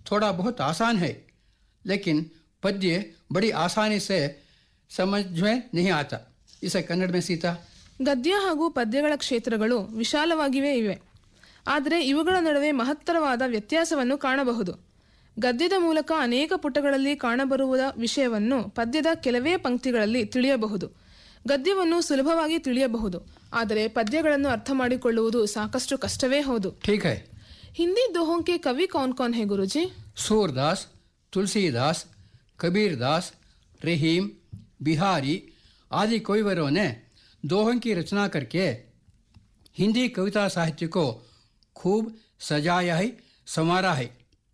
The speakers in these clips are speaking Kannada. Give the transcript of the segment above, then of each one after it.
थोड़ा बहुत आसान है, लेकिन पद्य बड़ी आसानी से समझ में नहीं आता. इसे कन्नड़ में सीता. ಗದ್ಯ ಹಾಗೂ ಪದ್ಯಗಳ ಕ್ಷೇತ್ರಗಳು ವಿಶಾಲವಾಗಿಯೇ ಇವೆ. ಆದರೆ ಇವುಗಳ ನಡುವೆ ಮಹತ್ತರವಾದ ವ್ಯತ್ಯಾಸವನ್ನು ಕಾಣಬಹುದು. ಗದ್ಯದ ಮೂಲಕ ಅನೇಕ ಪುಟಗಳಲ್ಲಿ ಕಾಣಬರುವ ವಿಷಯವನ್ನು ಪದ್ಯದ ಕೆಲವೇ ಪಂಕ್ತಿಗಳಲ್ಲಿ ತಿಳಿಯಬಹುದು. ಗದ್ಯವನ್ನು ಸುಲಭವಾಗಿ ತಿಳಿಯಬಹುದು, ಆದರೆ ಪದ್ಯಗಳನ್ನು ಅರ್ಥ ಮಾಡಿಕೊಳ್ಳುವುದು ಸಾಕಷ್ಟು ಕಷ್ಟವೇ ಹೌದು. ठीक है. हिंदी दोहों के कवि कौन कौन है गुरुजी? सूरदास, तुलसीदास, कबीरदास, रहीम, बिहारी आदि कविवरों ने दोहों की रचना करके हिंदी कविता साहित्य को खूब सजाया है, संवारा है.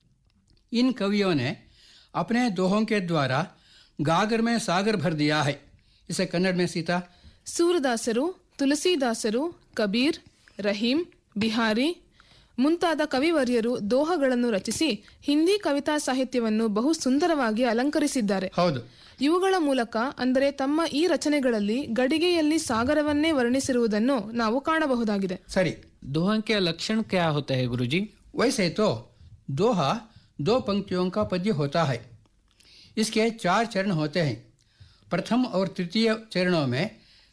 इन कवियों ने अपने दोहों के द्वारा गागर में सागर भर दिया है. इसे कन्नड़ में सीता. ಸೂರದಾಸರು, ತುಳಸಿದಾಸರು, ಕಬೀರ್, ರಹೀಂ, ಬಿಹಾರಿ ಮುಂತಾದ ಕವಿವರ್ಯರು ದೋಹಗಳನ್ನು ರಚಿಸಿ ಹಿಂದಿ ಕವಿತಾ ಸಾಹಿತ್ಯವನ್ನು ಬಹು ಸುಂದರವಾಗಿ ಅಲಂಕರಿಸಿದ್ದಾರೆ. ಹೌದು. ಇವುಗಳ ಮೂಲಕ ಅಂದರೆ ತಮ್ಮ ಈ ರಚನೆಗಳಲ್ಲಿ ಗಡಿಗೆಯಲ್ಲಿ ಸಾಗರವನ್ನೇ ವರ್ಣಿಸಿರುವುದನ್ನು ನಾವು ಕಾಣಬಹುದಾಗಿದೆ. ಸರಿ. दोहा के लक्षण क्या होते हैं गुरुजी? वैसे तो दोहा 2 पंक्तियों का पद्य होता है. इसके 4 चरण होते हैं. प्रथम और तृतीय चरणों में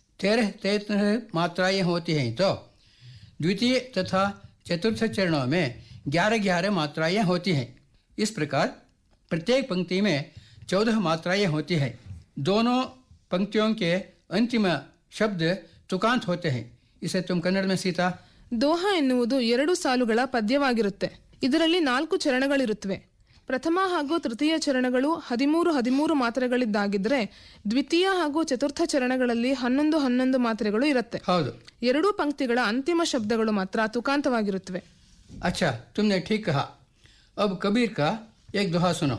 13-13 मात्राएं होती हैं, तो द्वितीय तथा चतुर्थ चरणों में 11-11 मात्राएं होती हैं. इस प्रकार प्रत्येक पंक्ति में 14 मात्राएं होती हैं. दोनों पंक्तियों के अंतिम शब्द तुकांत होते हैं. इसे तुम कन्नड़ में सीता. ದೋಹ ಎನ್ನುವುದು 2 ಸಾಲುಗಳ ಪದ್ಯವಾಗಿರುತ್ತೆ. ಇದರಲ್ಲಿ 4 ಚರಣಗಳಿರುತ್ತವೆ. ಪ್ರಥಮ ಹಾಗೂ ತೃತೀಯ ಚರಣಗಳು 13 ಮಾತ್ರೆಗಳಿದ್ದಾಗಿದ್ದರೆ ದ್ವಿತೀಯ ಹಾಗೂ ಚತುರ್ಥ ಚರಣಗಳಲ್ಲಿ 11 ಮಾತ್ರೆಗಳು ಇರುತ್ತೆ. ಹೌದು. 2 ಪಂಕ್ತಿಗಳ ಅಂತಿಮ ಶಬ್ದಗಳು ಮಾತ್ರ ತುಕಾಂತವಾಗಿರುತ್ತವೆ. अच्छा, तुमने ठीक कहा. अब कबीर का एक दोहा सुनो.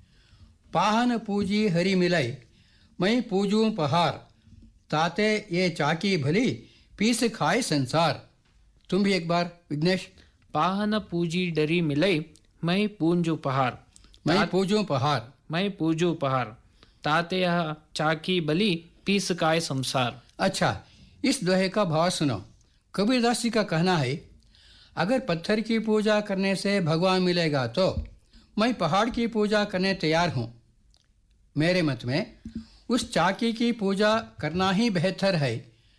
पाहन पूजी हरि मिलाई, मैं पूजूं पहार, ताते ये चाकी भली, पीस खाए संसार. तुम भी एक बार विघ्नेश. पाहन पूजी डरी मिलई, मैं पूंजू पहार. मैं पूजूं पहार. मैं पूजू पहार, ताते यह चाकी बली, पीस काय संसार. अच्छा, इस दोहे का भाव सुनो. कबीरदास जी का कहना है, अगर पत्थर की पूजा करने से भगवान मिलेगा तो मैं पहाड़ की पूजा करने तैयार हूँ. मेरे मत में उस चाकी की पूजा करना ही बेहतर है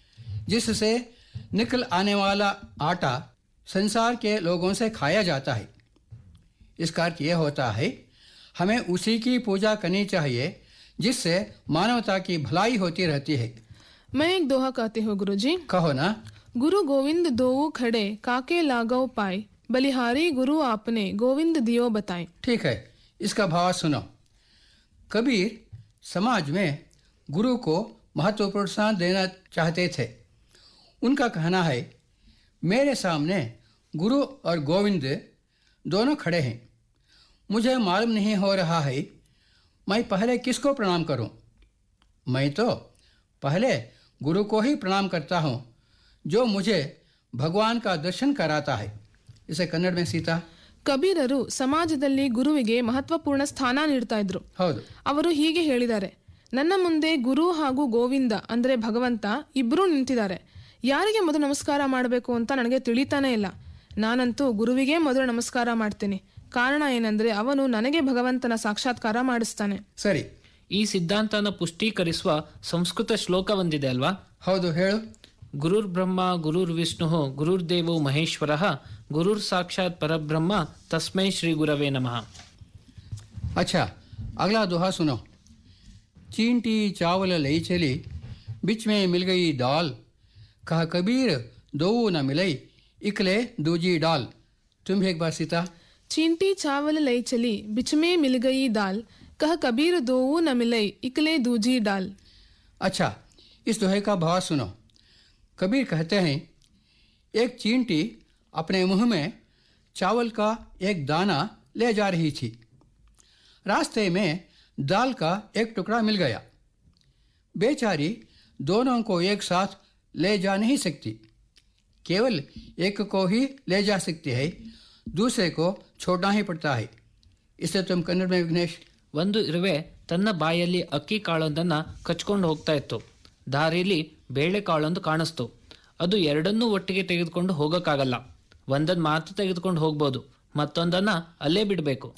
जिससे निकल आने वाला आटा संसार के लोगों से खाया जाता है. इसका अर्थ यह होता है, हमें उसी की पूजा करनी चाहिए जिससे मानवता की भलाई होती रहती है. मैं एक दोहा कहती हूँ गुरुजी. कहो ना. गुरु गोविंद दोऊ खड़े, काके लागो पाए, बलिहारी गुरु आपने, गोविंद दियो बताए. ठीक है, इसका भाव सुनो. कबीर समाज में गुरु को महत्वपूर्ण स्थान देना चाहते थे. उनका कहना है, मेरे सामने गुरु और गोविंद दोनों खड़े हैं. मुझे मालूम नहीं हो रहा है मैं पहले किसको प्रणाम करूं. मैं तो पहले गुरु को ही प्रणाम करता हूं जो मुझे भगवान का दर्शन कराता है. इसे कन्नड़ में सीता. ಕಬೀರರು ಸಮಾಜದಲ್ಲಿ ಗುರುವಿಗೆ ಮಹತ್ವಪೂರ್ಣ ಸ್ಥಾನ ನೀಡ್ತಾ ಇದ್ರು. ಹೌದು. ಅವರು ಹೀಗೆ ಹೇಳಿದ್ದಾರೆ, ನನ್ನ ಮುಂದೆ ಗುರು ಹಾಗೂ ಗೋವಿಂದ ಅಂದ್ರೆ ಭಗವಂತ ಇಬ್ಬರೂ ನಿಂತಿದ್ದಾರೆ. ಯಾರಿಗೆ ಮೊದಲು ನಮಸ್ಕಾರ ಮಾಡಬೇಕು ಅಂತ ನನಗೆ ತಿಳಿತಾನೆ ಇಲ್ಲ. ನಾನಂತೂ ಗುರುವಿಗೆ ಮೊದಲು ನಮಸ್ಕಾರ ಮಾಡ್ತೀನಿ. ಕಾರಣ ಏನಂದ್ರೆ ಅವನು ನನಗೆ ಭಗವಂತನ ಸಾಕ್ಷಾತ್ಕಾರ ಮಾಡಿಸ್ತಾನೆ. ಸರಿ. ಈ ಸಿದ್ಧಾಂತನ ಪುಷ್ಟೀಕರಿಸುವ ಸಂಸ್ಕೃತ ಶ್ಲೋಕ ಒಂದಿದೆ ಅಲ್ವಾ? ಹೌದು, ಹೇಳು. ಗುರುರ್ ಬ್ರಹ್ಮ ಗುರುರ್ ವಿಷ್ಣು ಗುರುರ್ದೇವೋ ಮಹೇಶ್ವರ ಗುರುರ್ ಸಾಕ್ಷಾತ್ ಪರಬ್ರಹ್ಮ ತಸ್ಮೈ ಶ್ರೀ ಗುರವೇ ನಮಃ. अच्छा, अगला दोहा सुनो. चींटी चावल लई चली, बीच में मिल गई दाल, कहा कबीर दो न मिलई, इकले दूजी डाल. तुम भी एक बार सीता. चींटी चावल लई चली, बिच में मिल गई दाल, कह कबीर दोऊ न मिलई, इकले दूजी डाल. अच्छा, इस दोहे का भाव सुनो. कबीर कहते हैं, एक चींटी अपने मुंह में चावल का एक दाना ले जा रही थी. रास्ते में दाल का एक टुकड़ा मिल गया. बेचारी दोनों को एक साथ ले जा नहीं सकती, केवल एक को ही ले जा सकती है, दूसरे को छोड़ना ही पड़ता है. इसे तुम कन्नड़ में विघ्नेश. ಒಂದು ಇರುವೆ ತನ್ನ ಬಾಯಲ್ಲಿ ಅಕ್ಕಿ ಕಾಳೊಂದನ್ನ ಕಚ್ಕೊಂಡು ಹೋಗ್ತಾ ಇತ್ತು. ದಾರಿಲಿ ಬೇಳೆಕಾಳೊಂದು ಕಾಣಿಸ್ತು. ಅದು ಎರಡನ್ನೂ ಒಟ್ಟಿಗೆ ತೆಗೆದುಕೊಂಡು ಹೋಗೋಕ್ಕಾಗಲ್ಲ. ಒಂದನ್ನು ಮಾತ್ರ ತೆಗೆದುಕೊಂಡು ಹೋಗ್ಬೋದು, ಮತ್ತೊಂದನ್ನ ಅಲ್ಲೇ ಬಿಡಬೇಕು.